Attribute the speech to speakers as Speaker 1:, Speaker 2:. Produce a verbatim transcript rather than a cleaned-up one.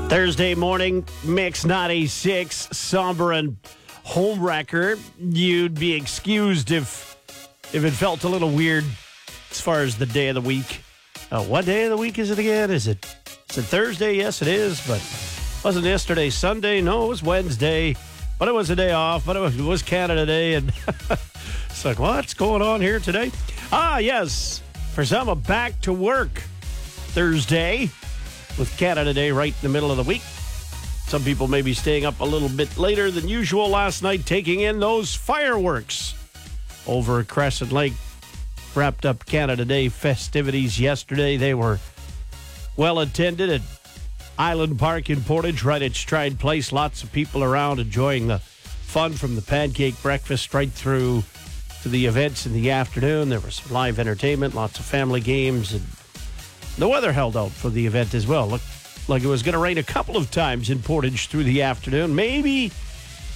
Speaker 1: Thursday morning, Mix ninety-six, somber and homewrecker. You'd be excused if if it felt a little weird as far as the day of the week. Uh, what day of the week is it again? Is it, is it Thursday? Yes, it is, but wasn't yesterday Sunday? No, it was Wednesday, but it was a day off, but it was, it was Canada Day, and it's like, what's going on here today? Ah, yes, for some, a back to work Thursday with Canada Day right in the middle of the week. Some people may be staying up a little bit later than usual last night, taking in those fireworks over at Crescent Lake. Wrapped up Canada Day festivities yesterday. They were well attended at Island Park in Portage, right at Stride Place. Lots of people around enjoying the fun from the pancake breakfast right through to the events in the afternoon. There was some live entertainment, lots of family games, and the weather held out for the event as well. Looked like it was going to rain a couple of times in Portage through the afternoon. Maybe